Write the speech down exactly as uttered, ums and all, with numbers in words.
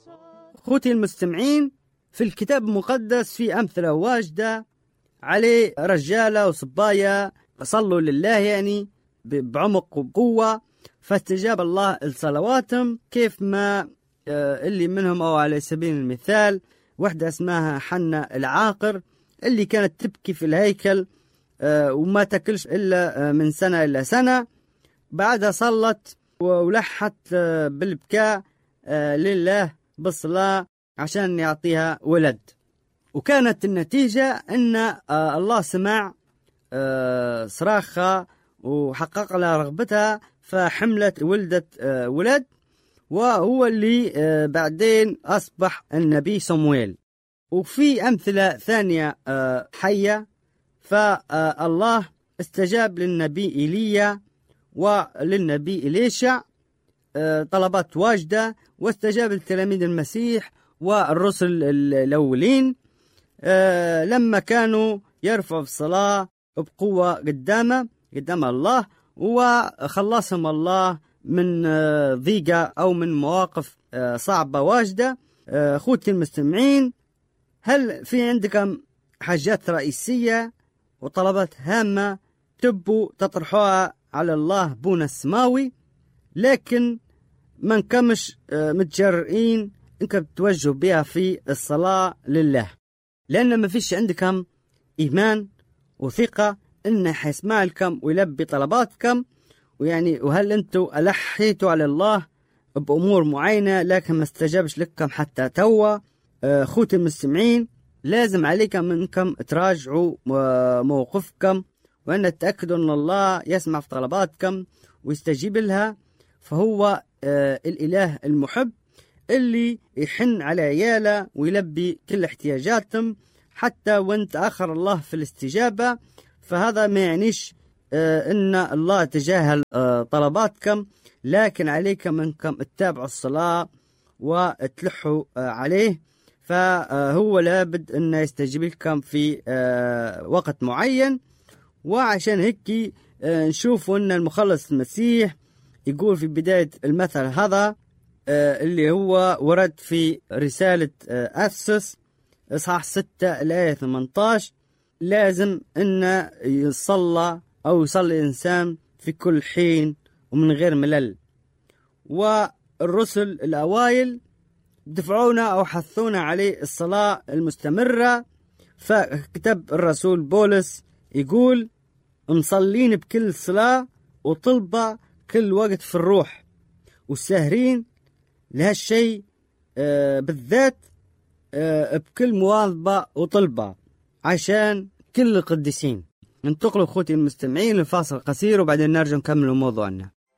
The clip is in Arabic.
أخوتي المستمعين، في الكتاب المقدس في أمثلة واجدة عليه رجالة وصبايا صلوا لله يعني بعمق وقوة، فاستجاب الله لصلواتهم. كيف ما اللي منهم، أو على سبيل المثال واحدة اسمها حنا العاقر اللي كانت تبكي في الهيكل وما تاكلش إلا من سنة إلى سنة، بعدها صلت ولحت بالبكاء لله بالصلاة عشان يعطيها ولد، وكانت النتيجة أن الله سمع صراخها وحقق لها رغبتها، فحملت ولدت ولد، وهو اللي بعدين أصبح النبي صمويل. وفي أمثلة ثانية حية، فالله استجاب للنبي إيليا وللنبي إليشع طلبات واجدة، واستجاب لتلاميذ المسيح والرسل الأولين لما كانوا يرفعوا الصلاة بقوة قدامه قدام الله، وخلصهم الله من ضيقة أو من مواقف صعبة واجدة. أخوتي المستمعين، هل في عندكم حاجات رئيسية وطلبات هامة تبوا تطرحوها على الله بونا السماوي، لكن ما نكمش متجرئين انكم توجهوا بها في الصلاة لله، لأن ما فيش عندكم إيمان وثقة إنه حيسمع لكم ويلبي طلباتكم؟ ويعني وهل أنتوا ألحيتوا على الله بأمور معينة لكن ما استجابش لكم حتى توا؟ أخوتي المستمعين، لازم عليكم أنكم تراجعوا موقفكم، وأن تتأكدوا أن الله يسمع في طلباتكم ويستجيب لها، فهو الإله المحب اللي يحن على عياله ويلبي كل احتياجاتهم حتى وان تأخر الله في الاستجابة. فهذا ما يعنيش ان الله تجاهل طلباتكم، لكن عليكم انكم تتابعوا الصلاة وتلحوا عليه، فهو لابد انه يستجيب لكم في وقت معين. وعشان هيك نشوف ان المخلص المسيح يقول في بداية المثل هذا اللي هو ورد في رسالة أفسس إصحاح ستة الآية ثمانية عشر، لازم أن يصلى أو يصلي الإنسان في كل حين ومن غير ملل. والرسل الأوائل دفعونا أو حثونا عليه الصلاة المستمرة، فكتب الرسول بولس يقول مصلين بكل صلاة وطلبة كل وقت في الروح، والساهرين لهالشيء آه بالذات آه بكل مواظبة وطلبة عشان كل القديسين. ننتقل أخوتي المستمعين لفاصل قصير وبعدين نرجع نكمل موضوعنا.